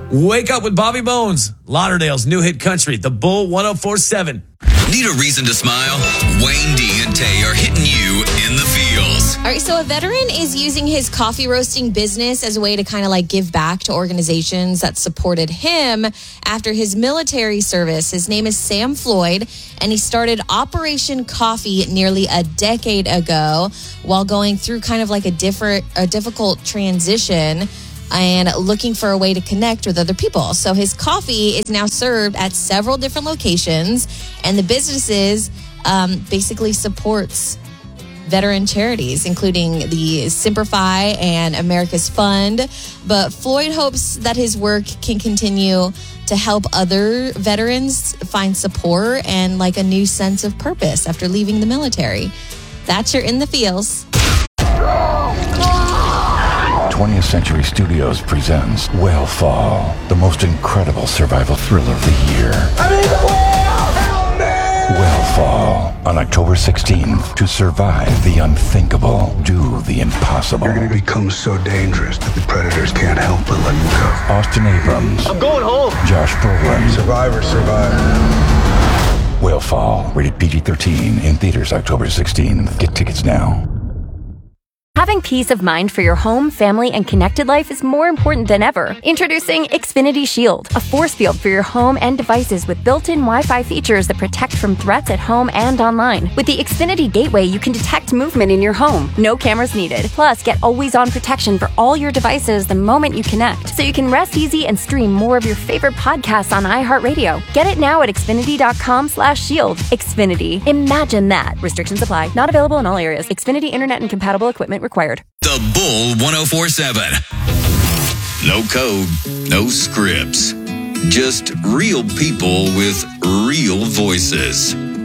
Wake Up with Bobby Bones, Lauderdale's new hit country, The Bull 104.7. Need a reason to smile? Wayne D and Tay are hitting you in the feels. All right, so a veteran is using his coffee roasting business as a way to kind of like give back to organizations that supported him after his military service. His name is Sam Floyd, and he started Operation Coffee nearly a decade ago while going through kind of like a difficult transition and looking for a way to connect with other people. So his coffee is now served at several different locations, and the businesses basically supports veteran charities, including the Simplify and America's Fund. But Floyd hopes that his work can continue to help other veterans find support and like a new sense of purpose after leaving the military. That's your In the Feels. 20th Century Studios presents Whale the most incredible survival thriller of the year. I'm in the whale! Help me! Whale on October 16th. To survive the unthinkable, do the impossible. You're going to become so dangerous that the predators can't help but let you go. Austin Abrams. I'm going home. Josh Brolin. Survivor. Whale, rated PG-13, in theaters October 16th. Get tickets now. Having peace of mind for your home, family, and connected life is more important than ever. Introducing Xfinity Shield, a force field for your home and devices with built-in Wi-Fi features that protect from threats at home and online. With the Xfinity Gateway, you can detect movement in your home. No cameras needed. Plus, get always-on protection for all your devices the moment you connect, so you can rest easy and stream more of your favorite podcasts on iHeartRadio. Get it now at Xfinity.com/shield. Xfinity. Imagine that. Restrictions apply. Not available in all areas. Xfinity Internet and compatible equipment required. The Bull 104.7. No code, no scripts. Just real people with real voices.